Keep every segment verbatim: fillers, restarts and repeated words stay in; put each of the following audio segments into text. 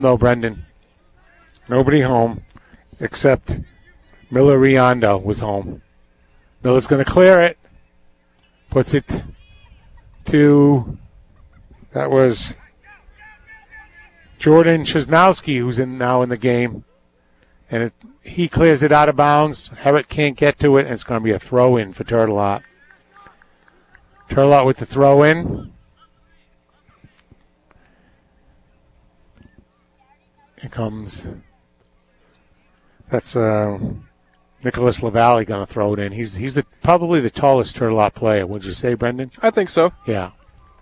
No, Brendan. Nobody home except Miller Riondo was home. Miller's going to clear it. Puts it to, that was Jordan Chesnowski, who's in now in the game. And it, he clears it out of bounds. Herrick can't get to it, and it's going to be a throw-in for Turtelot. Turtelot with the throw-in. Here comes, that's uh, Nicholas LaValle going to throw it in. He's he's the, probably the tallest Turtelot player. Would you say, Brendan? I think so. Yeah.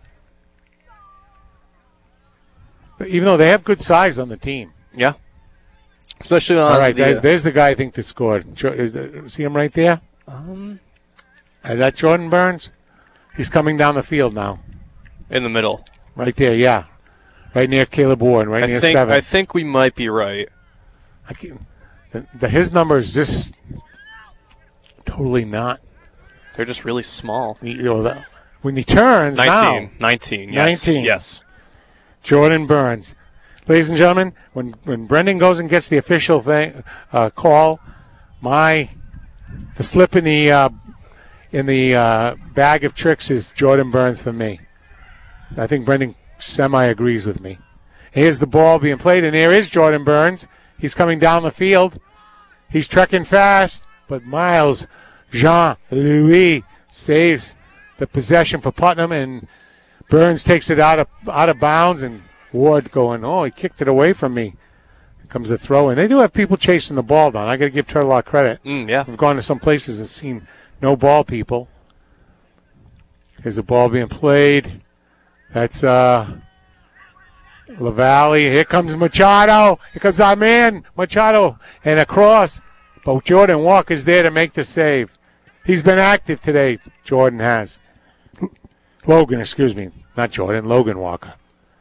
But even though they have good size on the team. Yeah. Especially on All right, the, guys, there's the guy I think that scored. See him right there? Um, Is that Jordan Burns? He's coming down the field now. In the middle. Right there, yeah. Right near Caleb Ward, right I near think, seven. I think we might be right. I can't, the, the, his number is just totally not. They're just really small. You know, the, when he turns nineteen. now. nineteen, yes. nineteen. Yes. Jordan Burns. Ladies and gentlemen, when, when Brendan goes and gets the official thing, uh, call, my the slip in the uh, in the uh, bag of tricks is Jordan Burns for me. I think Brendan semi-agrees with me. Here's the ball being played, and here is Jordan Burns. He's coming down the field. He's trekking fast, but Miles Jean-Louis saves the possession for Putnam, and Burns takes it out of out of bounds, and Ward going, oh, he kicked it away from me. Here comes the throw, and they do have people chasing the ball down. I got to give Turtelot credit. Mm, yeah. We've gone to some places and seen no ball people. Here's the ball being played. That's uh, LaValle. Here comes Machado. Here comes our man, Machado, and across. But Jordan Walker's there to make the save. He's been active today, Jordan has. Logan, excuse me. Not Jordan, Logan Walker.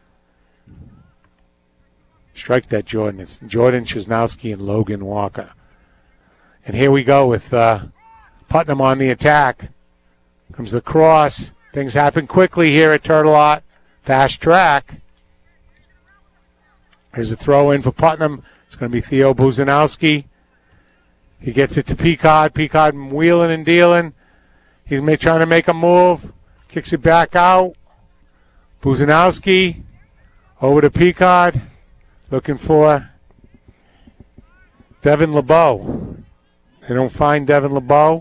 Strike that, Jordan. It's Jordan Chesnowski and Logan Walker. And here we go with uh, Putnam on the attack. Comes the cross. Things happen quickly here at Turtelot. Fast track. Here's a throw in for Putnam. It's going to be Theo Buzanowski. He gets it to Peacock. Peacock wheeling and dealing. He's may, trying to make a move. Kicks it back out. Buzanowski over to Peacock. Looking for Devin LeBeau. They don't find Devin LeBeau.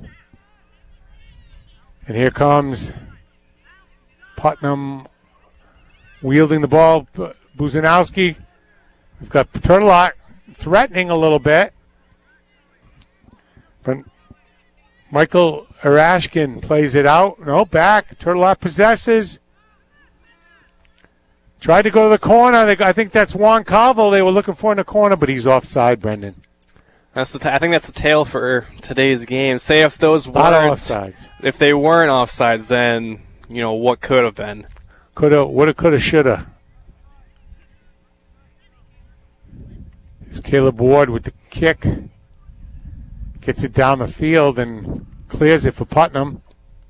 And here comes Putnam wielding the ball. Buzanowski. We've got Turtelot threatening a little bit. But Michael Arashkin plays it out. No, back. Turtelot possesses. Tried to go to the corner. They, I think that's Juan Calvo they were looking for in the corner, but he's offside, Brendan. That's the t- I think that's the tale for today's game. Say if those weren't offsides, if they weren't offsides, then you know what could have been. Coulda, woulda, coulda, shoulda. It's Caleb Ward with the kick. Gets it down the field and clears it for Putnam.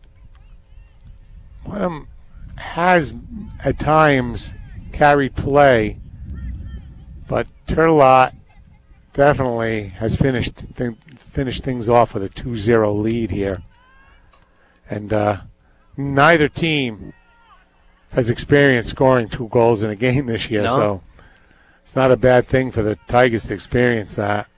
Putnam has at times carried play, but Turtelot definitely has finished th- finished things off with a two zero lead here. And uh, neither team has experienced scoring two goals in a game this year, no. so it's not a bad thing for the Tigers to experience that.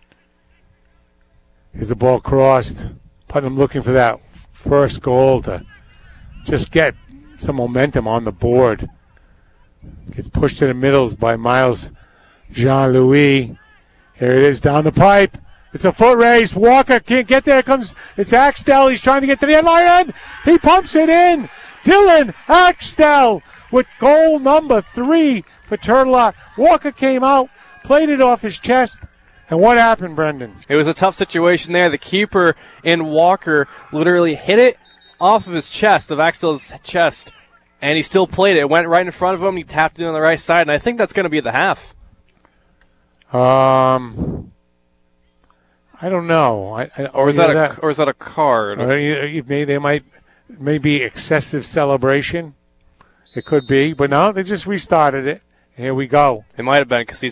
Here's the ball crossed. Putnam looking for that first goal to just get some momentum on the board. Gets pushed to the middles by Miles Jean-Louis. Here it is down the pipe. It's a foot race. Walker can't get there. It comes. It's Axtell. He's trying to get to the end line. He pumps it in. Dylan Axtell with goal number three for Turtelot. Walker came out, played it off his chest. And what happened, Brendan? It was a tough situation there. The keeper in Walker literally hit it off of his chest, of Axtell's chest, and he still played it. It went right in front of him. He tapped it on the right side, and I think that's going to be the half. Um, I don't know. I, I, or is that a that, or is that a card? Or they, they might maybe excessive celebration. It could be, but no, they just restarted it. Here we go. It might have been because he's